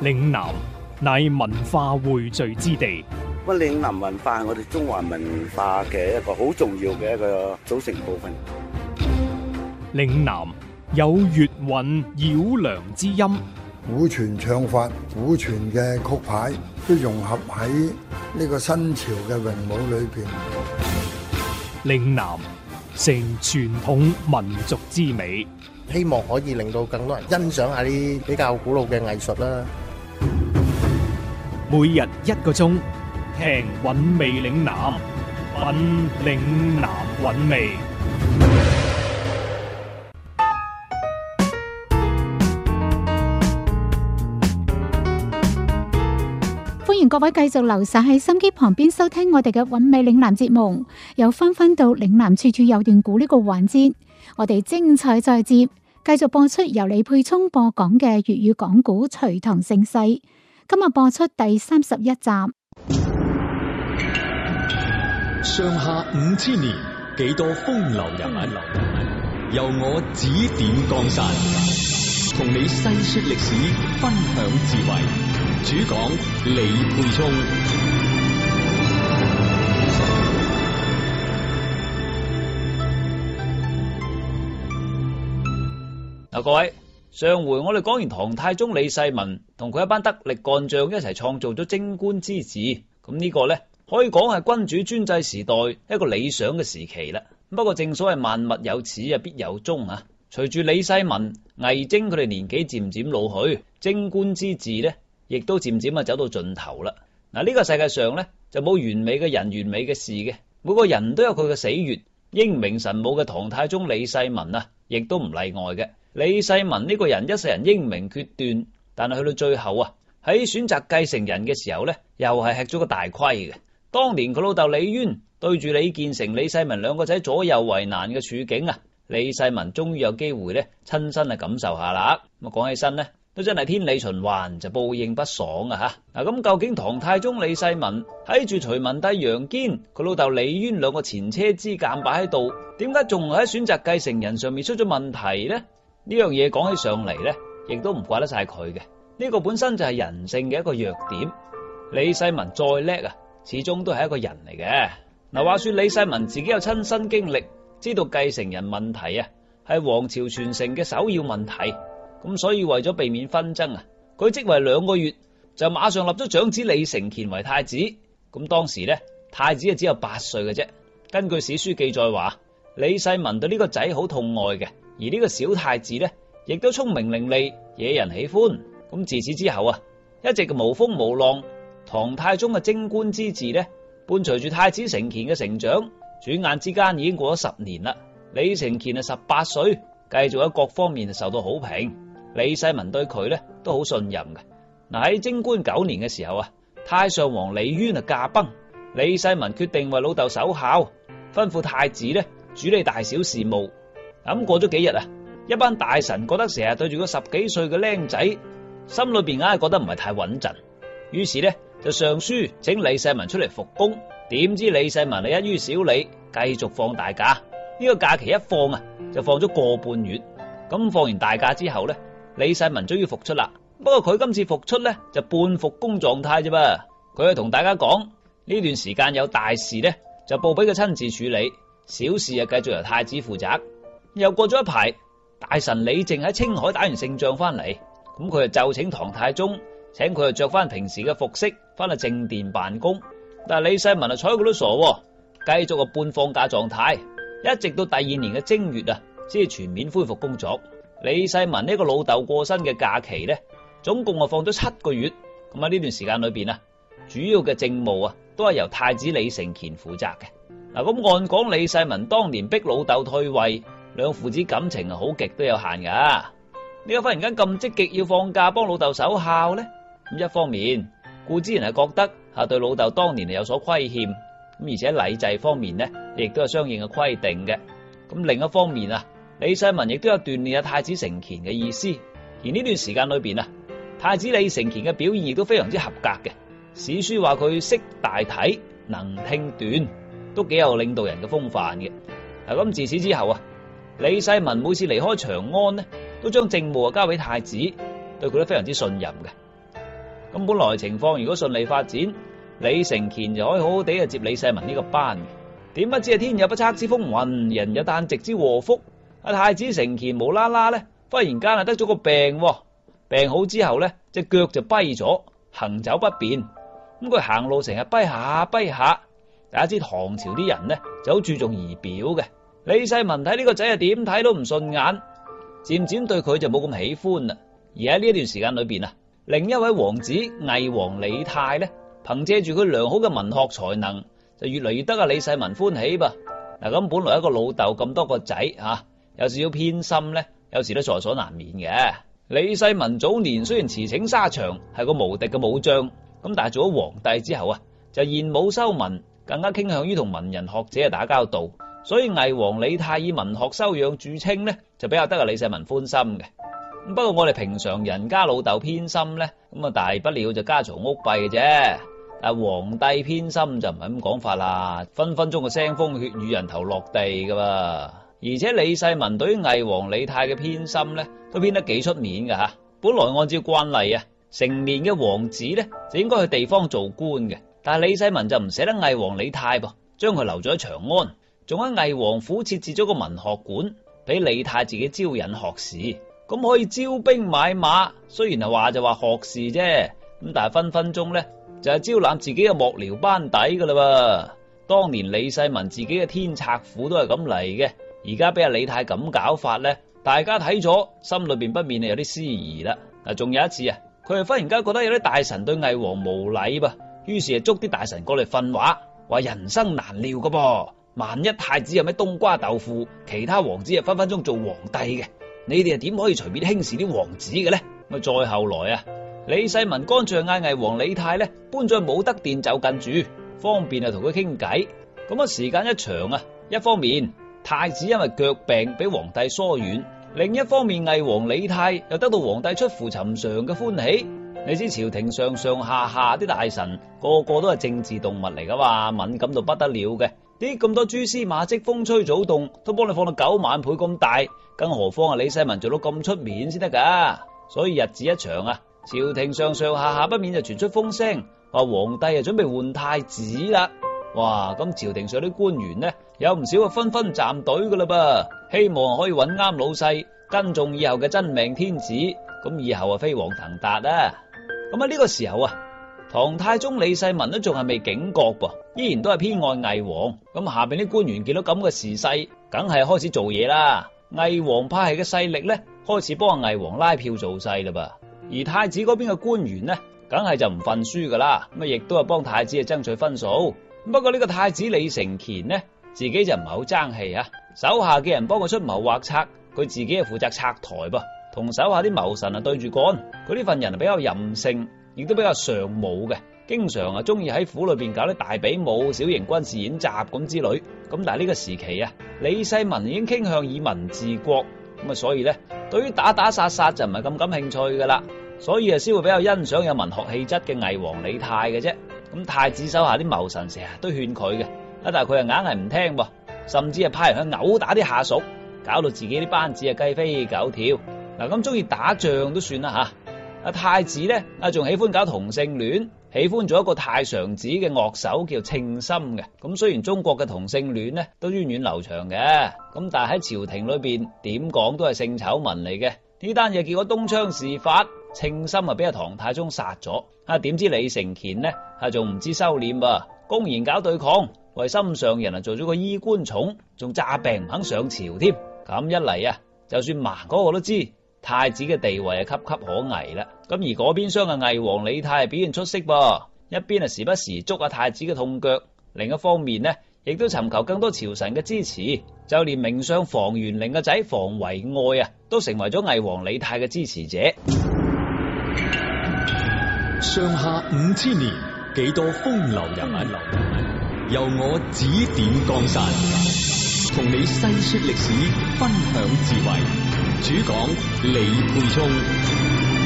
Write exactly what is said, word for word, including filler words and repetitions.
嶺南乃文化匯聚之地。 咁嶺南文化係我哋中華文化嘅一個好重要嘅一個組成部分。 嶺南有粵韻繞梁之音， 古傳唱法、古傳嘅曲牌都融合喺呢個新潮嘅詠舞裏邊。 嶺南成傳統民族之美， 希望可以令到更多人欣賞下啲比較古老嘅藝術啦。 每日一個鐘，聽韻味嶺南，品嶺南韻味。 歡迎各位繼續留守喺心機旁邊收聽我哋嘅韻味嶺南節目，又翻返到嶺南處處有段古呢個環節，我哋精彩再接，繼續播出由李沛聰播講嘅粵語講古《隋唐盛世》，今日播出第三十一集。 上下五千年，幾多風流人物，由我指點江山，同你細說歷史，分享智慧。主講李沛聰。 嗱，各位，上回我哋講完唐太宗李世民同佢一班得力幹將一齊創造咗貞觀之治，咁呢個呢，可以講係君主專制時代一個理想嘅時期啦。不過正所謂萬物有始啊，必有終啊。隨住李世民、魏徵佢哋年紀漸漸老去，貞觀之治呢，亦都漸漸啊走到盡頭啦。嗱，呢個世界上呢，就冇完美嘅人、完美嘅事嘅，每個人都有佢嘅死穴。英明神武嘅唐太宗李世民啊，亦都唔例外嘅。李世民呢個人一世人英明決斷，但係去到最後啊，喺選擇繼承人嘅時候呢，又係吃咗個大虧嘅。當年佢老豆李淵對住李建成、李世民兩個仔左右為難嘅處境啊，李世民終於有機會咧親身去感受下啦。咁啊講起身呢，都真係天理循環，就報應不爽啊吓。嗱，咁究竟唐太宗李世民喺住隋文帝楊堅佢老豆李淵兩個前車之鑑擺喺度，點解仲喺選擇繼承人上面出咗問題呢？呢樣嘢講起上嚟呢，亦都唔怪得晒佢嘅。呢個本身就係人性嘅一個弱點。李世民再叻啊，始終都係一個人嚟嘅。嗱，話說李世民自己有親身經歷，知道繼承人問題啊係王朝傳承嘅首要問題。咁所以為咗避免紛爭啊，佢即位兩個月就馬上立咗長子李承乾為太子。咁當時呢，太子啊只有八歲嘅啫。根據史書記載話，李世民對呢個仔好痛愛嘅。而呢個小太子呢，亦都聰明伶俐，惹人喜歡。咁自此之後啊，一直無風無浪。唐太宗嘅貞觀之治呢，伴隨住太子承乾嘅成長，轉眼之間已經過咗十年啦。李承乾係十八歲，繼續喺各方面受到好評。李世民對佢呢都好信任嘅。嗱，喺貞觀九年嘅時候啊，太上皇李淵啊駕崩，李世民決定為老豆守孝，吩咐太子呢主理大小事務。咁過咗幾日啊，一班大臣覺得成日對住個十幾歲嘅僆仔，心裏邊硬係覺得唔係太穩陣，於是呢就上書請李世民出嚟復工。點知李世民啊一於少理，繼續放大假。呢個假期一放啊，就放咗個半月。咁放完大假之後呢，李世民終於復出啦。不過佢今次復出呢，就半復工狀態啫噃。佢係同大家講，呢段時間有大事呢，就報俾佢親自處理，小事啊繼續由太子負責。又過咗一排，大臣李靖喺青海打完勝仗翻嚟，咁佢就奏請唐太宗，請佢就着翻平時嘅服飾翻去正殿辦公。但係李世民啊睬佢都傻，繼續個半放假狀態，一直到第二年嘅正月啊，先至全面恢復工作。李世民呢個老豆過身嘅假期呢，總共啊放咗七個月。咁喺呢段時間裏邊啊，主要嘅政務啊都係由太子李承乾負責嘅。嗱，咁按講李世民當年逼老豆退位，兩父子感情啊好極都有限噶。呢個忽然間咁積極要放假幫老豆守孝呢？咁一方面固之然係覺得吓對老豆當年係有所虧欠，咁而且禮制方面呢亦都有相應嘅規定嘅。咁另一方面啊，李世民亦都有鍛煉阿太子承乾嘅意思。而呢段時間裏邊啊，太子李承乾嘅表現亦都非常之合格嘅。史書話佢識大體，能聽斷，都幾有領導人嘅風範嘅。嗱，咁自此之後啊，李世民每次離開長安呢，都將政務啊交俾太子，對佢都非常之信任嘅。 咁本來情況如果順利發展，李承乾就可以好好地啊接李世民呢個班嘅。點不知係天有不測之風雲，人有旦夕之禍福。阿太子承乾無啦啦咧，忽然間啊得咗個病，病好之後咧，隻腳就跛咗，行走不便。咁佢行路成日跛下跛下。大家知唐朝啲人咧就好注重儀表嘅，李世民睇呢個仔啊點睇都唔順眼，漸漸對佢就冇咁喜歡啦。而喺呢一段時間裏邊啊，另一位王子魏王李泰咧，憑借住佢良好嘅文學才能，就越嚟越得阿李世民歡喜噃。嗱，咁本來一個老豆咁多個仔吓，有時要偏心咧，有時都在所難免嘅。李世民早年雖然馳騁沙場，係個無敵嘅武將，咁但係做咗皇帝之後啊，就言武修文，更加傾向於同文人學者打交道，所以魏王李泰以文學修養著稱咧，就比較得阿李世民歡心嘅。不過我哋平常人家老豆偏心咧，咁啊大不了就家嘈屋閉嘅啫。但係皇帝偏心就唔係咁講法啦，分分鐘個腥風血雨、人頭落地噶噃。而且李世民對於魏王李泰嘅偏心咧，都偏得幾出面噶吓。本來按照慣例啊，成年嘅王子咧就應該去地方做官嘅，但係李世民就唔捨得魏王李泰噃，將佢留咗喺長安，仲喺魏王府設置咗個文學館，俾李泰自己招引學士，咁可以招兵買馬。雖然係話就話學士啫，咁但係分分鐘咧就係招攬自己嘅幕僚班底噶啦噃。當年李世民自己嘅天策府都係咁嚟嘅，而家俾阿李泰咁搞法咧，大家睇咗心裏邊不免係有啲思疑啦。嗱，仲有一次啊，佢係忽然間覺得有啲大臣對魏王無禮噃，於是就捉啲大臣過嚟訓話，話人生難料噶噃，萬一太子有咩冬瓜豆腐，其他王子係分分鐘做皇帝嘅，你哋係點可以隨便輕視啲王子嘅咧？咁再後來啊，李世民乾脆嗌魏王李泰咧搬咗去武德殿就近住，方便啊同佢傾偈。咁啊時間一長啊，一方面太子因為腳病俾皇帝疏遠，另一方面魏王李泰又得到皇帝出乎尋常嘅歡喜。你知朝廷上上下下啲大臣個個都係政治動物嚟噶嘛，敏感到不得了嘅，啲咁多蛛絲馬跡風吹草動都幫你放到九萬倍咁大，更何況啊李世民做到咁出面先得噶。所以日子一長啊，朝廷上上下下不免就傳出風聲，話皇帝啊準備換太子啦。哇，咁朝廷上啲官員呢，有唔少啊紛紛站隊噶啦噃，希望可以揾啱老細，跟中以後嘅真命天子，咁以後啊飛黃騰達啊。咁喺呢個時候啊，唐太宗李世民都仲係未警覺噃，依然都係偏愛魏王。咁下邊啲官員見到咁嘅時勢，梗係開始做嘢啦。魏王派系嘅勢力咧，開始幫阿魏王拉票做勢啦噃。而太子嗰邊嘅官員呢，梗係就唔忿輸噶啦，咁啊亦都係幫太子啊爭取分數。不過呢個太子李承乾呢，自己就唔係好爭氣啊，手下嘅人幫佢出謀劃策，佢自己係負責拆台噃。同手下啲謀臣啊對住幹，佢呢份人比較任性，亦都比較尚武嘅，經常啊中意喺府裏邊搞啲大比武、小型軍事演習咁之類。咁但係呢個時期啊，李世民已經傾向以民治國，咁啊所以咧對於打打殺殺就唔係咁感興趣噶啦，所以啊先會比較欣賞有文學氣質嘅魏王李泰嘅啫。咁太子手下啲謀臣成日都勸佢嘅，啊但係佢啊硬係唔聽噃，甚至係派人去毆打啲下屬，搞到自己啲班子啊雞飛狗跳。嗱，咁中意打仗都算啦吓，阿太子咧啊仲喜歡搞同性戀，喜歡做一個太常子嘅樂手叫稱心嘅。咁雖然中國嘅同性戀咧都源遠流長嘅，咁但係喺朝廷裏邊點講都係性醜聞嚟嘅。呢單嘢結果東窗事發，稱心啊俾阿唐太宗殺咗。啊點知李承乾呢啊仲唔知收斂噃，公然搞對抗，為心上人啊做咗個衣冠冢，仲詐病唔肯上朝添。咁一嚟啊，就算盲嗰個都知太子嘅地位係岌岌可危啦。咁而嗰邊廂嘅魏王李泰係表現出色噃，一邊係時不時捉阿太子嘅痛腳，另一方面呢亦都尋求更多朝臣嘅支持，就連名相房玄齡嘅仔房遺愛啊，都成為咗魏王李泰嘅支持者。 上下五千年，幾多風流人物，由我指點江山，同你細說歷史，分享智慧。主講李沛聰。